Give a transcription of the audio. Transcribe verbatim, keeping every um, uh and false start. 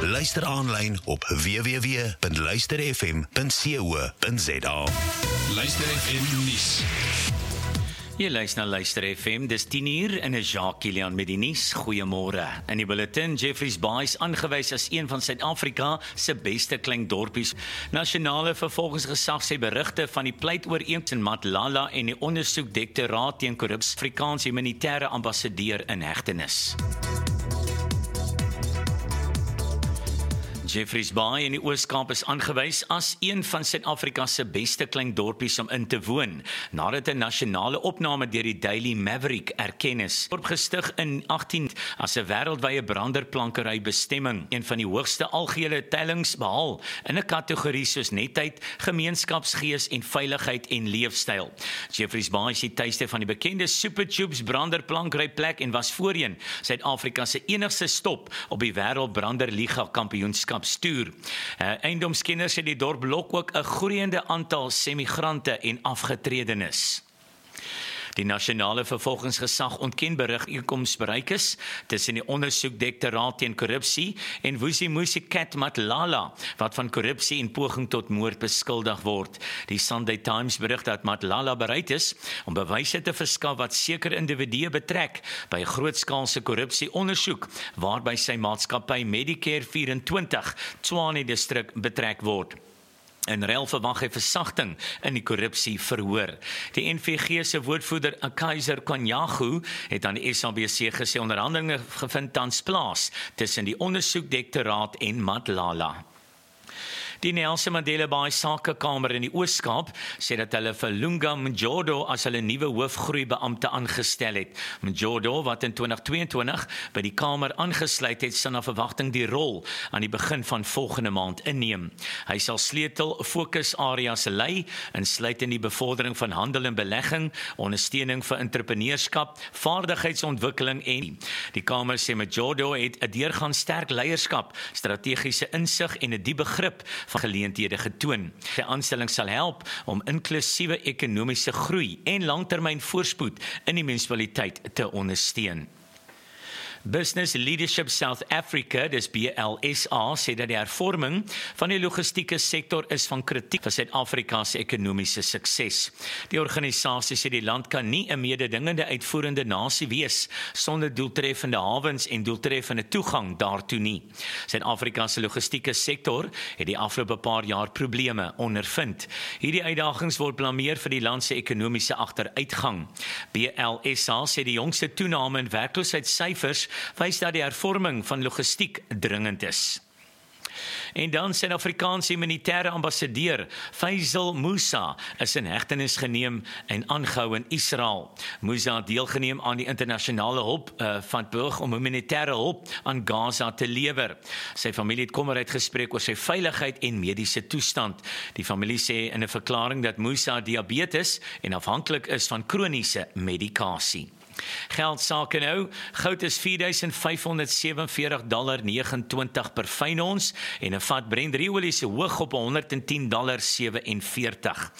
Luister aanlyn op w w w punt luister f m punt co punt z a. Luister F M nuus. Jy luister na Luister F M, dis tien uur en is Jacques Kilian met die nuus. Goeiemôre. In die bulletin, Jeffreys Bay is aangewys as een van Suid-Afrika se beste klein dorpies. Nasionale vervolgingsgesag sê berigte van die pleitooreenkoms in Matlala en die ondersoekdirektoraat teen korrupsie, Afrikaans humanitêre ambassadeur in hegtenis. Jeffreys Bay in die Oos-Kaap is aangewys as een van Suid-Afrika se beste klein dorpies om in te woon, nadat 'n nasionale opname deur die Daily Maverick erken is. Dorp gestig in agtien as 'n wêreldwye branderplankery bestemming, een van die hoogste algehele tellings behaal in 'n kategorie soos netheid, gemeenskapsgees en veiligheid en leefstyl. Jeffreys Bay is die tuiste van die bekende Super Tubes branderplankery plek en was voorheen Suid-Afrika se enigste stop op die Wêreldbranderliga kampioenskap stuur. Uh, Eiendomskenners sê die dorp lok ook 'n groeiende aantal semigrante en afgetredenes. Die nasionale vervolgingsgesag ontken berigeenkoms bereik is tussen die ondersoekdirektoraat teen korrupsie en Vusimusi Cat Matlala, wat van korrupsie en poging tot moord beskuldig word. Die Sunday Times berig dat Matlala bereid is om bewyse te verskaf wat sekere individue betrek by 'n grootskaalse korrupsieondersoek waarby sy maatskappy Medicare vyf en twintig Tshwane distrik betrek word. In ruil verwag hy versagting in die korrupsie verhoor. Die N V G se woordvoerder Kaiser Kwanyagu het aan die S A B C gesê onderhandelinge gevind tans plaas tussen die ondersoekdirektoraat en Matlala. Die Nelson Mandela Bay Sakekamer in die Oos-Kaap sê dat hulle vir Lunga Mjodo as hulle nuwe hoofgroeibeampte aangestel het. Mjodo, wat in twintig tweeëntwintig by die Kamer aangesluit het, sal na verwagting die rol aan die begin van volgende maand inneem. Hy sal sleutel fokusareas lei, insluit in die bevordering van handel en belegging, ondersteuning vir entrepreneurskap, vaardigheidsontwikkeling en die Kamer sê Mjodo het 'n deurgaan sterk leierskap, strategiese insig en 'n diep begrip van geleenthede getoon. Die aanstelling sal help om inklusiewe ekonomiese groei en langtermyn voorspoed in die munisipaliteit te ondersteun. Business Leadership South Africa, dis B L S A, sê dat die hervorming van die logistieke sektor is van kritiek vir Suid-Afrika se ekonomiese sukses. Die organisasie sê die land kan nie 'n mededingende uitvoerende nasie wees sonder doeltreffende hawens en doeltreffende toegang daartoe nie. Suid-Afrika se logistieke sektor het die afgelope paar jaar probleme ondervind. Hierdie uitdagings word blameer vir die land se ekonomiese agteruitgang. B L S A sê die jongste toename in werkloosheidssyfers wys dat die hervorming van logistiek dringend is. En dan Suid-Afrikaanse humanitêre ambassadeur Faisal Musa is in hegtenis geneem en aangehou in Israel. Musa het deelgeneem aan die internasionale hulp uh, van Burg om humanitêre hulp aan Gaza te lewer. Sy familie het kommer uitgespreek oor sy veiligheid en mediese toestand. Die familie sê in 'n verklaring dat Musa diabetes en afhanklik is van kroniese medikasie. Geldsake nou, goud is vier duisend vyf honderd sewenveertig komma negenentwintig dollar per fyn ons en 'n vat Brent olie se hoog op honderd en tien komma sewenveertig dollar.